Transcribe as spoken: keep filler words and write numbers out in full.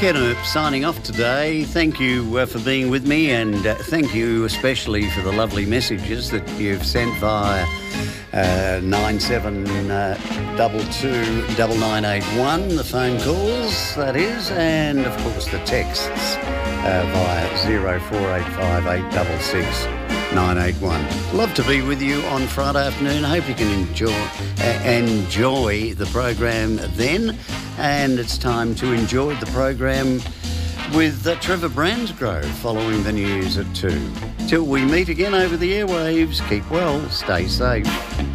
Ken Earp signing off today. Thank you uh, for being with me, and uh, thank you especially for the lovely messages that you've sent via uh, nine seven two two nine nine eight one, the phone calls, that is, and of course the texts uh, via zero four eight five eight six six nine eight one. Love to be with you on Friday afternoon. Hope you can enjoy uh, enjoy the program then. And it's time to enjoy the program with uh, Trevor Bransgrove following the news at two. Till we meet again over the airwaves, keep well, stay safe.